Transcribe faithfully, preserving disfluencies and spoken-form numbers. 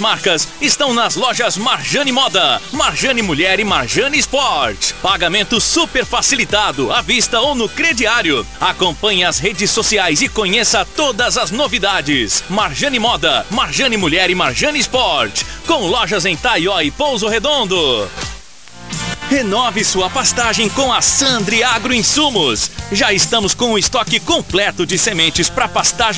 marcas estão nas lojas Marjane Moda, Marjane Mulher e Marjane Sport. Pagamento super facilitado, à vista ou no crediário. Acompanhe as redes sociais e conheça todas as novidades. Marjane Moda, Marjane Mulher e Marjane Sport, com lojas em Taió e Pouso Redondo. Renove sua pastagem com a Sandri Agroinsumos. Já estamos com o estoque completo de sementes para pastagem